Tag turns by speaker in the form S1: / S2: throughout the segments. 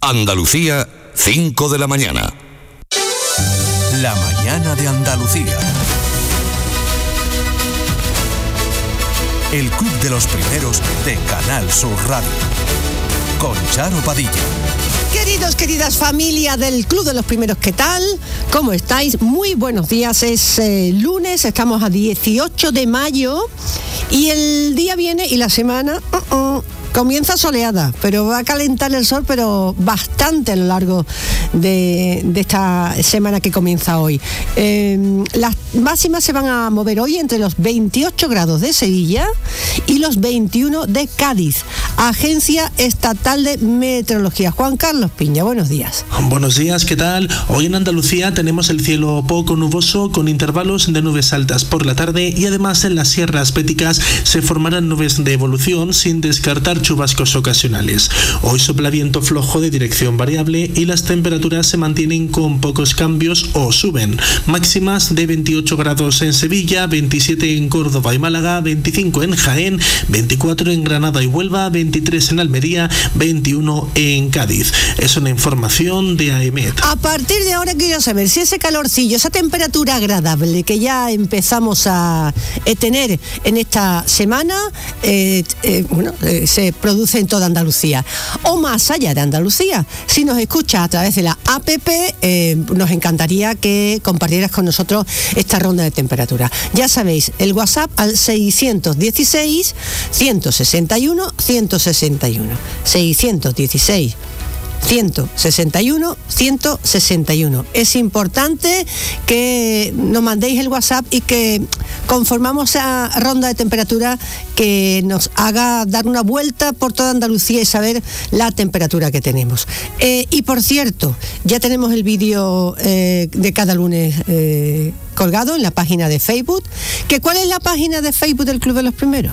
S1: Andalucía, 5 de la mañana.
S2: La mañana de Andalucía. El Club de los Primeros de Canal Sur Radio. Con Charo Padilla.
S3: Queridos, queridas familia del Club de los Primeros, ¿qué tal? ¿Cómo estáis? Muy buenos días, es lunes, estamos a 18 de mayo y el día viene y la semana comienza soleada, pero va a calentar el sol, pero bastante a lo largo de esta semana que comienza hoy. Las máximas se van a mover hoy entre los 28 grados de Sevilla y los 21 de Cádiz. Agencia Estatal de Meteorología. Juan Carlos Piña, buenos días.
S4: Buenos días, ¿qué tal? Hoy en Andalucía tenemos el cielo poco nuboso con intervalos de nubes altas por la tarde y además en las sierras béticas se formarán nubes de evolución sin descartar chubascos ocasionales. Hoy sopla viento flojo de dirección variable y las temperaturas se mantienen con pocos cambios o suben. Máximas de 28 grados en Sevilla, 27 en Córdoba y Málaga, 25 en Jaén, 24 en Granada y Huelva, 23 en Almería, 21 en Cádiz. Es una información de AEMET.
S3: A partir de ahora quiero saber si ese calorcillo, esa temperatura agradable que ya empezamos a tener en esta semana, se produce en toda Andalucía o más allá de Andalucía. Si nos escuchas a través de la APP, nos encantaría que compartieras con nosotros esta ronda de temperatura. Ya sabéis, el WhatsApp al 616 161 161 616 161 161. Es importante que nos mandéis el WhatsApp y que conformamos esa ronda de temperatura que nos haga dar una vuelta por toda Andalucía y saber la temperatura que tenemos. Y por cierto, ya tenemos el vídeo de cada lunes colgado en la página de Facebook. ¿Cuál es la página de Facebook del Club de los Primeros?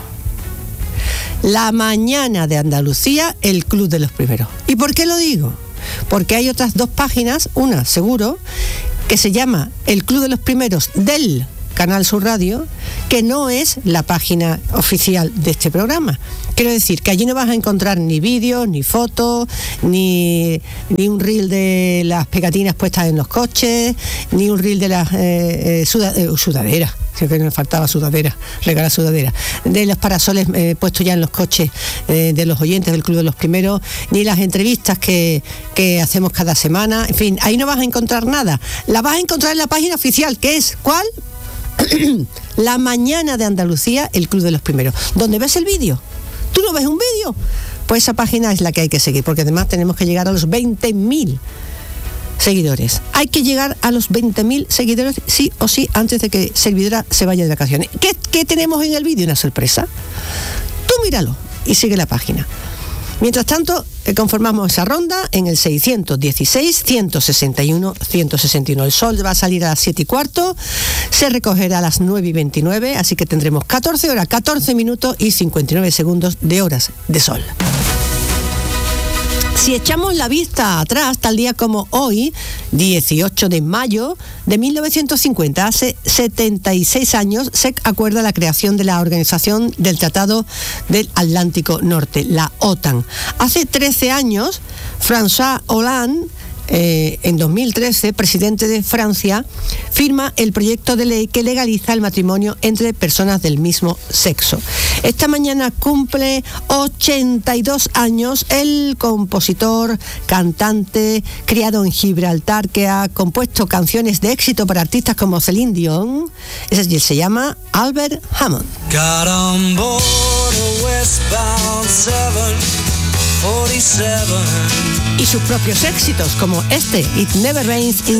S3: La mañana de Andalucía, el Club de los Primeros. ¿Y por qué lo digo? Porque hay otras dos páginas, una seguro, que se llama el Club de los Primeros del Canal Sur Radio, que no es la página oficial de este programa. Quiero decir que allí no vas a encontrar ni vídeos, ni fotos, ni un reel de las pegatinas puestas en los coches, ni un reel de las sudaderas. Creo que nos faltaba sudadera, regalar sudadera, de los parasoles puestos ya en los coches de los oyentes del Club de los Primeros, ni las entrevistas que hacemos cada semana. En fin, ahí no vas a encontrar nada. La vas a encontrar en la página oficial, que es ¿cuál? La mañana de Andalucía, el Club de los Primeros. ¿Dónde ves el vídeo? ¿Tú no ves un vídeo? Pues esa página es la que hay que seguir, porque además tenemos que llegar a los 20.000 seguidores. Hay que llegar a los 20.000 seguidores sí o sí antes de que Servidora se vaya de vacaciones. ¿Qué tenemos en el vídeo? Una sorpresa. Tú míralo y sigue la página. Mientras tanto, conformamos esa ronda en el 616 161 161. El sol va a salir a las 7:15, se recogerá a las 9:29, así que tendremos 14 horas, 14 minutos y 59 segundos de horas de sol. Si echamos la vista atrás, tal día como hoy, 18 de mayo de 1950, hace 76 años, se acuerda la creación de la Organización del Tratado del Atlántico Norte, la OTAN. Hace 13 años, François Hollande, en 2013, presidente de Francia, firma el proyecto de ley que legaliza el matrimonio entre personas del mismo sexo. Esta mañana cumple 82 años el compositor, cantante, criado en Gibraltar, que ha compuesto canciones de éxito para artistas como Celine Dion. Ese se llama Albert Hammond.
S5: Got on board a westbound 747.
S3: Y sus propios éxitos, como este, It Never Rains in